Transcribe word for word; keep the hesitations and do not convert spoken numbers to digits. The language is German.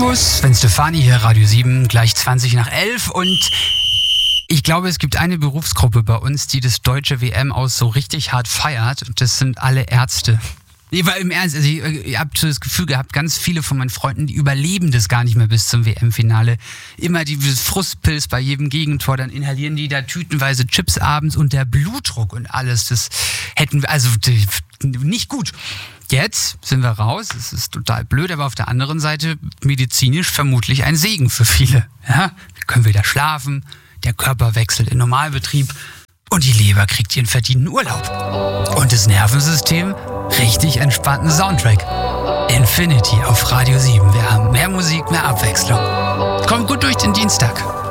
Servus, Sven Stefani hier, Radio sieben, gleich zwanzig nach elf und ich glaube, es gibt eine Berufsgruppe bei uns, die das deutsche W M aus so richtig hart feiert und das sind alle Ärzte. Nee, weil im Ernst, also ich, ich habe so das Gefühl gehabt, ganz viele von meinen Freunden, die überleben das gar nicht mehr bis zum W M-Finale. Immer dieses Frustpilz bei jedem Gegentor, dann inhalieren die da tütenweise Chips abends und der Blutdruck und alles, das hätten wir, also nicht gut. Jetzt sind wir raus, es ist total blöd, aber auf der anderen Seite medizinisch vermutlich ein Segen für viele. Ja? Wir können wieder schlafen, der Körper wechselt in Normalbetrieb und die Leber kriegt ihren verdienten Urlaub. Und das Nervensystem richtig entspannten Soundtrack. Infinity auf Radio sieben. Wir haben mehr Musik, mehr Abwechslung. Kommt gut durch den Dienstag.